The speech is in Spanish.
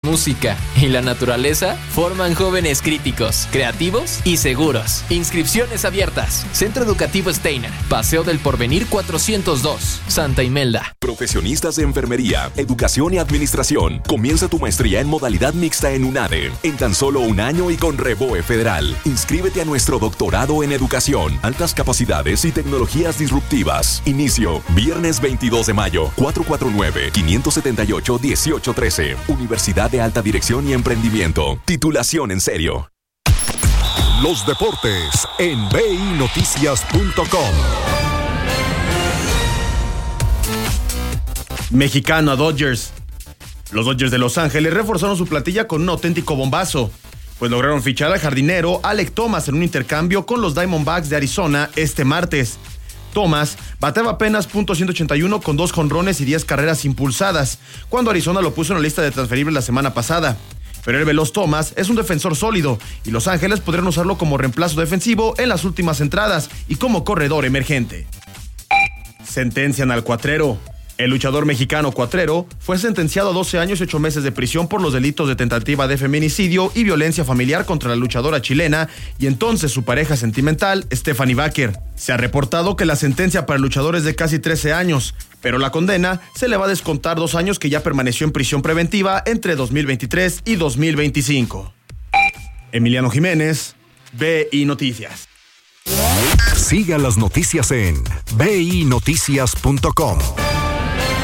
música y la naturaleza forman jóvenes críticos, creativos y seguros. Inscripciones abiertas. Centro Educativo Steiner, Paseo del Porvenir 402, Santa Imelda. Profesionistas de enfermería, educación y administración. Comienza tu maestría en modalidad mixta en UNADE, en tan solo un año y con REBOE Federal. Inscríbete a nuestro doctorado en educación, altas capacidades y tecnologías disruptivas. Inicio, viernes 22 de mayo, 449-578-1813. Universidad de Alta Dirección y Emprendimiento. Titulación en serio. Los deportes en binoticias.com. Mexicano a Dodgers. Los Dodgers de Los Ángeles reforzaron su plantilla con un auténtico bombazo, pues lograron fichar al jardinero Alek Thomas en un intercambio con los Diamondbacks de Arizona este martes. Thomas bateaba apenas .181 con 2 jonrones y 10 carreras impulsadas, cuando Arizona lo puso en la lista de transferibles la semana pasada. Pero el veloz Thomas es un defensor sólido y Los Ángeles podrían usarlo como reemplazo defensivo en las últimas entradas y como corredor emergente. Sentencian al Cuatrero. El luchador mexicano Cuatrero fue sentenciado a 12 años y 8 meses de prisión por los delitos de tentativa de feminicidio y violencia familiar contra la luchadora chilena y entonces su pareja sentimental, Stephanie Baker. Se ha reportado que la sentencia para el luchador es de casi 13 años, pero la condena se le va a descontar 2 años que ya permaneció en prisión preventiva entre 2023 y 2025. Emiliano Jiménez, BI Noticias. Siga las noticias en binoticias.com.